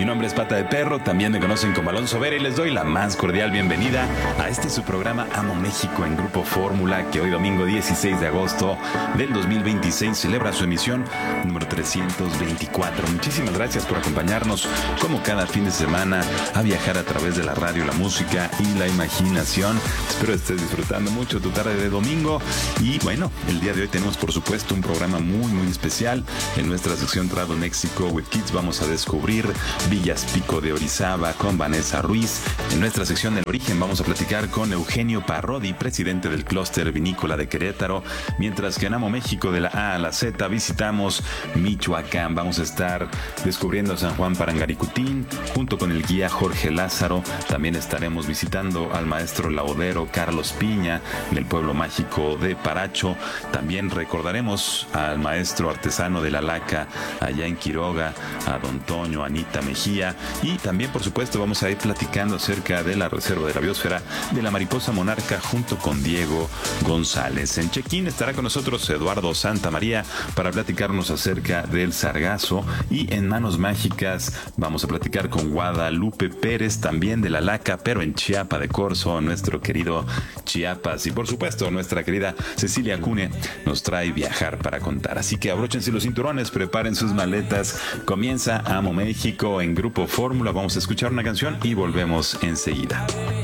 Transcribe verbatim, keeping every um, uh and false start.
Mi nombre es Pata de Perro, también me conocen como Alonso Vera y les doy la más cordial bienvenida a este su programa Amo México en Grupo Fórmula, que hoy domingo dieciséis de agosto del dos mil veintiséis celebra su emisión número trescientos veinticuatro. Muchísimas gracias por acompañarnos como cada fin de semana a viajar a través de la radio, la música y la imaginación. Espero estés disfrutando mucho tu tarde de domingo y bueno, el día de hoy tenemos por supuesto un programa muy muy especial. En nuestra sección Travel México with Kids vamos a descubrir Villas Pico de Orizaba con Vanessa Ruiz. En nuestra sección El Origen vamos a platicar con Eugenio Parrodi, presidente del Clúster Vinícola de Querétaro, mientras que en Amo México de la A a la Z visitamos Michoacán. Vamos a estar descubriendo San Juan Parangaricutín junto con el guía Jorge Lázaro. También estaremos visitando al maestro laudero Carlos Piña en el pueblo mágico de Paracho. También recordaremos al maestro artesano de la laca allá en Quiroga, a don Toño, Anita Mejía, y también por supuesto vamos a ir platicando acerca de la reserva de la biosfera de la mariposa monarca junto con Diego González. En check-in estará con nosotros Eduardo Santamaría para platicarnos acerca del sargazo, y en Manos Mágicas vamos a platicar con Guadalupe Pérez, también de la laca, pero en Chiapa de Corzo, nuestro querido Chiapas, y por supuesto nuestra querida Cecilia Cune nos trae Viajar para Contar. Así que abróchense los cinturones, preparen sus maletas, comienza Amo México en Grupo Fórmula. Vamos a escuchar una canción y volvemos enseguida.